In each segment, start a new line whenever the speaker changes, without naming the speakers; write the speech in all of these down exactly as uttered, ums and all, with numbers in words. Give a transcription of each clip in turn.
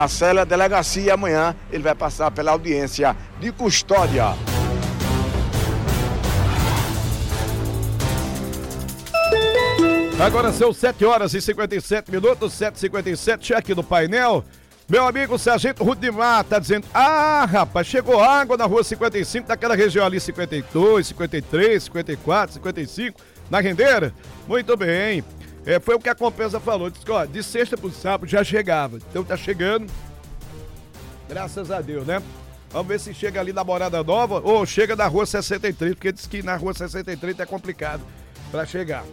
Marcelo, a delegacia, amanhã ele vai passar pela audiência de custódia.
Agora são sete horas e cinquenta e sete minutos, sete e cinquenta e sete, cheque do painel. Meu amigo Sargento Rudimar tá dizendo: ah, rapaz, chegou água na rua cinquenta e cinco, daquela região ali, cinquenta e dois, cinquenta e três, cinquenta e quatro, cinquenta e cinco, na rendeira? Muito bem. É, foi o que a Compensa falou, disse que ó, de sexta pro sábado já chegava. Então tá chegando, graças a Deus, né? Vamos ver se chega ali na Morada Nova ou chega na rua sessenta e três, porque diz que na rua sessenta e três é complicado pra chegar.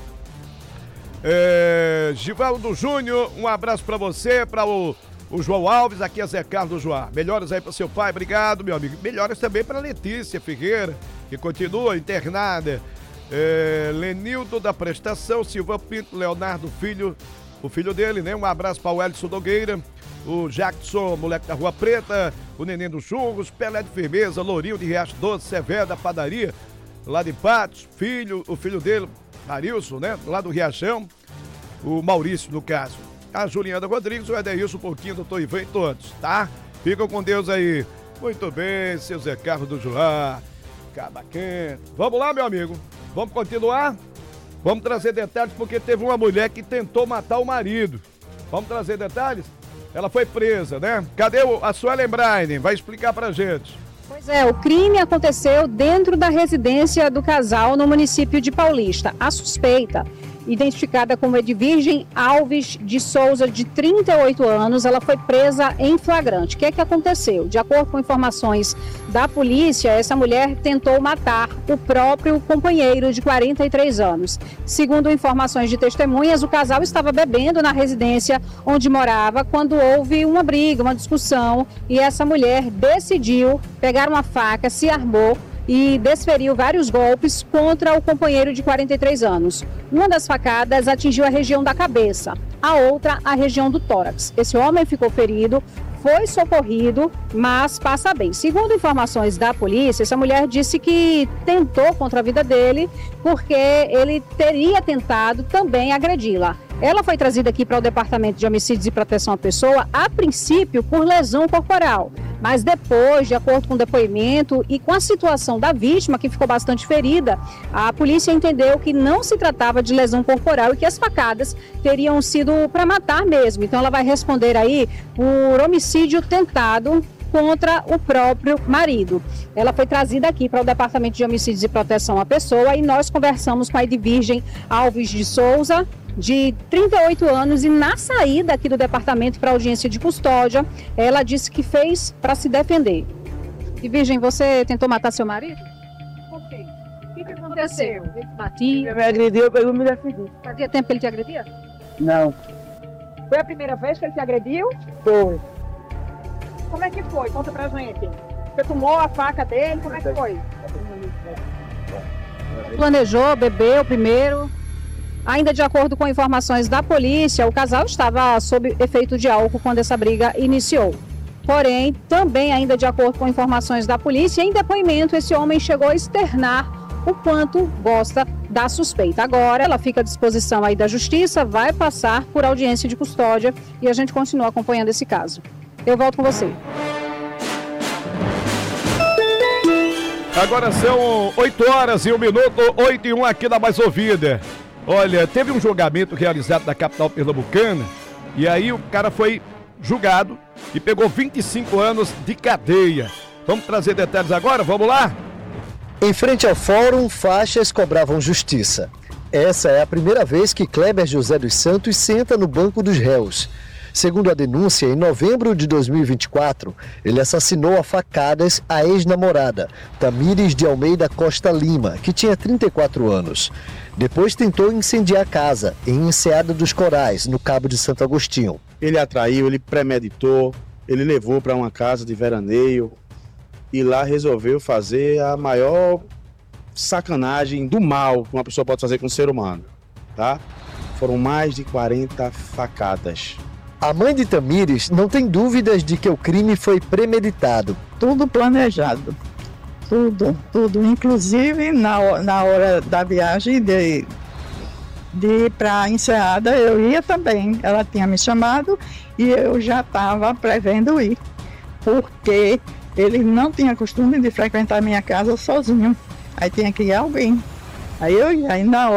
É, Givaldo Júnior, um abraço pra você, pra o, o João Alves, aqui é Zé Carlos Joá. Melhoras aí pro seu pai, obrigado, meu amigo. Melhoras também pra Letícia Ferreira, que continua internada. É, Lenildo da Prestação, Silva Pinto, Leonardo Filho, o filho dele, né? Um abraço para o Elson Nogueira, o Jackson, moleque da Rua Preta, o Neném dos Churros, Pelé de Firmeza, Lourinho de Riacho Doce, Severo da Padaria, lá de Patos, filho, o filho dele, Arilson, né? Lá do Riachão, o Maurício, no caso. A Juliana Rodrigues, o Edeilson, um pouquinho, doutor Ivan e todos, tá? Ficam com Deus aí. Muito bem, seu Zé Carlos do Joá, Caba Quente. Vamos lá, meu amigo. Vamos continuar? Vamos trazer detalhes, porque teve uma mulher que tentou matar o marido. Vamos trazer detalhes? Ela foi presa, né? Cadê o, a Suelen Braine? Vai explicar pra gente.
Pois é, o crime aconteceu dentro da residência do casal no município de Paulista. A suspeita, identificada como Edvirgem Alves de Souza, de trinta e oito anos, ela foi presa em flagrante. O que é que aconteceu? De acordo com informações da polícia, essa mulher tentou matar o próprio companheiro de quarenta e três anos. Segundo informações de testemunhas, o casal estava bebendo na residência onde morava quando houve uma briga, uma discussão, e essa mulher decidiu pegar uma faca, se armou e desferiu vários golpes contra o companheiro de quarenta e três anos. Uma das facadas atingiu a região da cabeça, a outra a região do tórax. Esse homem ficou ferido, foi socorrido, mas passa bem. Segundo informações da polícia, essa mulher disse que tentou contra a vida dele porque ele teria tentado também agredi-la. Ela foi trazida aqui para o Departamento de Homicídios e Proteção à Pessoa, a princípio por lesão corporal. Mas depois, de acordo com o depoimento e com a situação da vítima, que ficou bastante ferida, a polícia entendeu que não se tratava de lesão corporal e que as facadas teriam sido para matar mesmo. Então ela vai responder aí por homicídio tentado contra o próprio marido. Ela foi trazida aqui para o Departamento de Homicídios e Proteção à Pessoa e nós conversamos com a Edvirgem Alves de Souza, de trinta e oito anos, e na saída aqui do departamento para audiência de custódia, ela disse que fez para se defender. E Virgem, você tentou matar seu marido? Por quê? O que, que aconteceu? Ele batia?
Ele me agrediu, eu me defendi.
Fazia tempo que ele te agredia?
Não.
Foi a primeira vez que ele te agrediu?
Foi.
Como é que foi? Conta pra gente. Você tomou a faca dele? Como é que foi? Planejou, bebeu primeiro? Ainda de acordo com informações da polícia, o casal estava sob efeito de álcool quando essa briga iniciou. Porém, também ainda de acordo com informações da polícia, em depoimento, esse homem chegou a externar o quanto gosta da suspeita. Agora, ela fica à disposição aí da justiça, vai passar por audiência de custódia e a gente continua acompanhando esse caso. Eu volto com você.
Agora são oito horas e um minuto, oito e um aqui na Mais Ouvida. Olha, teve um julgamento realizado na capital pernambucana e aí o cara foi julgado e pegou vinte e cinco anos de cadeia. Vamos trazer detalhes agora? Vamos lá?
Em frente ao fórum, faixas cobravam justiça. Essa é a primeira vez que Kleber José dos Santos senta no banco dos réus. Segundo a denúncia, em novembro de dois mil e vinte e quatro, ele assassinou a facadas a ex-namorada, Tamires de Almeida Costa Lima, que tinha trinta e quatro anos. Depois tentou incendiar a casa, em Enseada dos Corais, no Cabo de Santo Agostinho.
Ele atraiu, ele premeditou, ele levou para uma casa de veraneio e lá resolveu fazer a maior sacanagem do mal que uma pessoa pode fazer com um ser humano, tá? Foram mais de quarenta facadas.
A mãe de Tamires não tem dúvidas de que o crime foi premeditado.
Tudo planejado. Tudo, tudo. Inclusive, na, na hora da viagem de, de ir para a Enseada, eu ia também. Ela tinha me chamado e eu já estava prevendo ir, porque ele não tinha costume de frequentar minha casa sozinho. Aí tinha que ir alguém. Aí eu ia, aí na hora